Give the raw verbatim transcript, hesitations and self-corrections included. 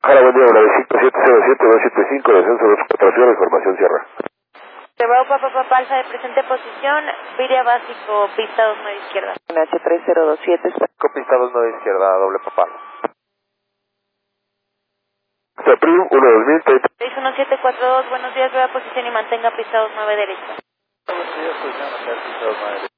Hola, buen día, nueve cinco siete cero siete dos siete cinco, descenso dos cuatro cero, información Sierra. Bravo, papá, papá, alfa de presente posición, Viria básico, pista dos nueve izquierda. H tres cero dos siete. Pista dos nueve izquierda, doble papá. Saprim uno dos mil, seis uno siete cuatro dos, buenos días, brava posición y mantenga pista dos nueve derecha. Buenos días, posición, pista dos nueve.